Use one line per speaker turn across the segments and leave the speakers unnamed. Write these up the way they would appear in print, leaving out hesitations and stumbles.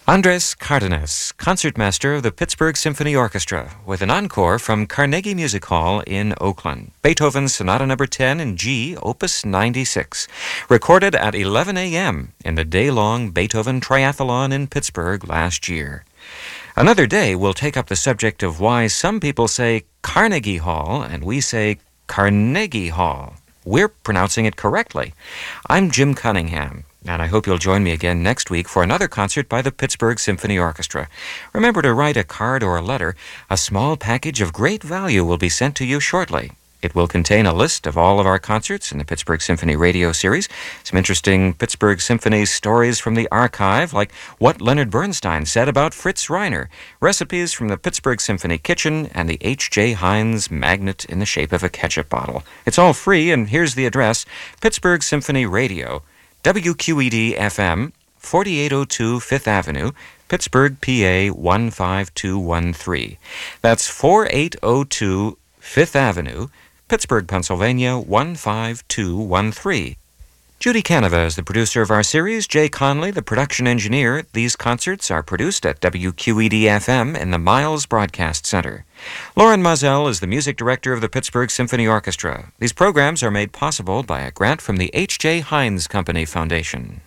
Andres Cardenas, concertmaster of the Pittsburgh Symphony Orchestra, with an encore from Carnegie Music Hall in Oakland. Beethoven's Sonata No. 10 in G, Opus 96, recorded at 11 a.m. in the day-long Beethoven Triathlon in Pittsburgh last year. Another day we'll take up the subject of why some people say Carnegie Hall and we say Carnegie Hall. We're pronouncing it correctly. I'm Jim Cunningham, and I hope you'll join me again next week for another concert by the Pittsburgh Symphony Orchestra. Remember to write a card or a letter. A small package of great value will be sent to you shortly. It will contain a list of all of our concerts in the Pittsburgh Symphony radio series, some interesting Pittsburgh Symphony stories from the archive, like what Leonard Bernstein said about Fritz Reiner, recipes from the Pittsburgh Symphony kitchen, and the H.J. Heinz magnet in the shape of a ketchup bottle. It's all free, and here's the address: Pittsburgh Symphony Radio, WQED-FM, 4802 Fifth Avenue, Pittsburgh, PA 15213. That's 4802 Fifth Avenue, Pittsburgh, Pennsylvania 15213. Judy Canova is the producer of our series, Jay Conley the production engineer. These concerts are produced at WQED-FM in the Miles Broadcast Center. Lauren Mozell is the music director of the Pittsburgh Symphony Orchestra. These programs are made possible by a grant from the H.J. Heinz Company Foundation.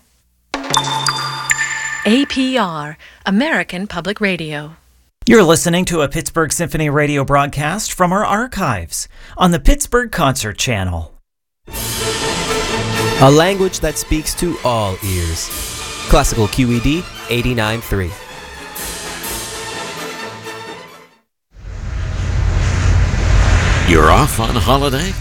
APR, American Public Radio.
You're listening to a Pittsburgh Symphony radio broadcast from our archives on the Pittsburgh Concert Channel.
A language that speaks to all ears. Classical QED 89.3.
You're off on holiday?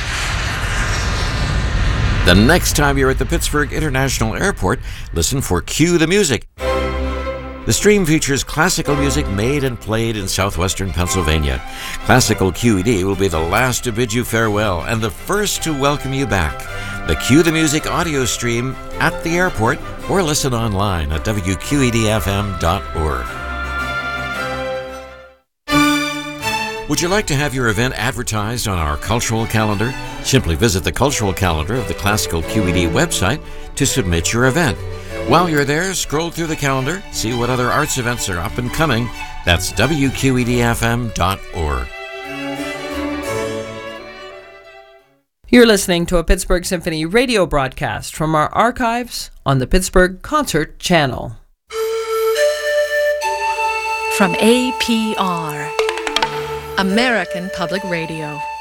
The next time you're at the Pittsburgh International Airport, listen for Cue the Music. The stream features classical music made and played in southwestern Pennsylvania. Classical QED will be the last to bid you farewell and the first to welcome you back. The Cue the Music audio stream at the airport or listen online at WQEDFM.org. Would you like to have your event advertised on our cultural calendar? Simply visit the cultural calendar of the Classical QED website to submit your event. While you're there, scroll through the calendar, see what other arts events are up and coming. That's WQEDFM.org.
You're listening to a Pittsburgh Symphony radio broadcast from our archives on the Pittsburgh Concert Channel.
From APR, American Public Radio.